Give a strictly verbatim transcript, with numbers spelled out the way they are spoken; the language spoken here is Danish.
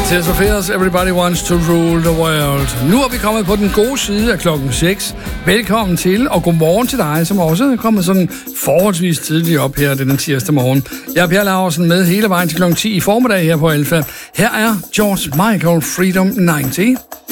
Tears of Fears, Everybody Wants to Rule the World. Nu er vi kommet på den gode side af klokken seks. Velkommen til, og godmorgen til dig, som også er kommet sådan forholdsvis tidligt op her den tirsdag morgen. Jeg er Per Laursen med hele vejen til klokken ti i formiddag her på Alfa. Her er George Michael, Freedom halvtreds.